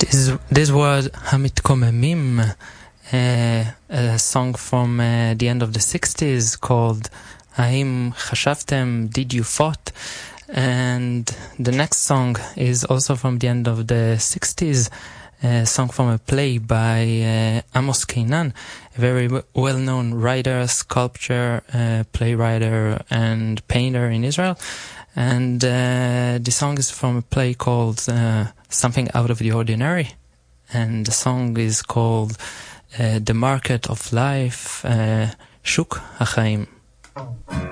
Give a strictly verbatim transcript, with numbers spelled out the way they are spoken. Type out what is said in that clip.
This, this was Hamitkomemim, uh, a song from uh, the end of the sixties called Haim Chashavtem, Did You Fought? And the next song is also from the end of the sixties, a song from a play by uh, Amos Keinan, a very w- well-known writer, sculptor, uh, playwright, and painter in Israel. And uh, the song is from a play called uh, Something Out of the Ordinary. And the song is called uh, The Market of Life, uh, Shuk HaChaim.